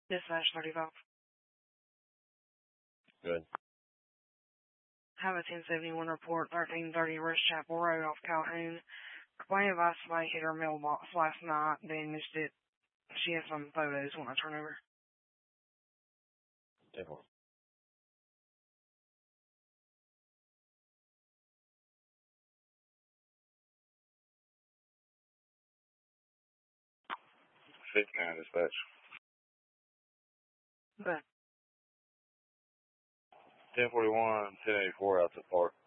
Dispatch 35. Good. Have a 1071 report, 1330 West Chapel Road off Calhoun. Complaint of somebody hit her mailbox last night, then missed it. She has some photos when I turn over. Definitely. Dispatch. But 1041, 1084 out to the park.